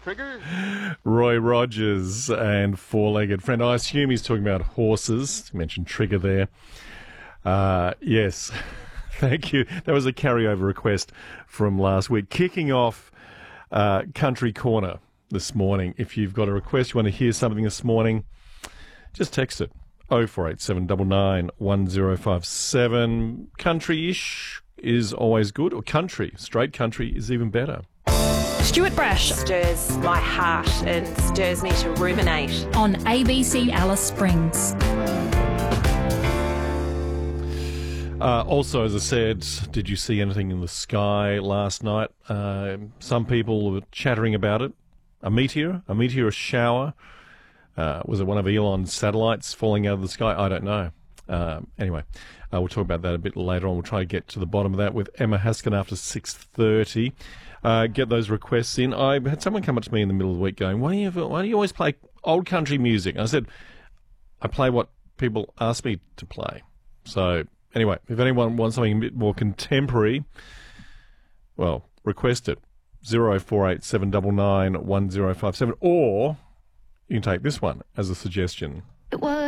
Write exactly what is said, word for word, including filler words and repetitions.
Trigger? Roy Rogers and Four-Legged Friend. I assume he's talking about horses. He mentioned Trigger there. Uh, yes, thank you. That was a carryover request from last week. Kicking off uh, Country Corner this morning. If you've got a request, you want to hear something this morning, just text it. oh four eight seven nine nine one oh five seven. Country-ish is always good, or country, straight country is even better. Stuart Brash Stirs my heart and stirs me to ruminate. on A B C Alice Springs. Uh, also, as I said, did you see anything in the sky last night? Uh, some people were chattering about it. A meteor? A meteor shower? Uh, was it one of Elon's satellites falling out of the sky? I don't know. Um, anyway, uh, we'll talk about that a bit later on. We'll try to get to the bottom of that with Emma Haskin after six thirty. Uh, get those requests in. I had someone come up to me in the middle of the week going, why do you, why do you always play old country music? And I said, I play what people ask me to play. So, anyway, if anyone wants something a bit more contemporary, well, request it. oh four eight seven nine nine one oh five seven. Or you can take this one as a suggestion. It was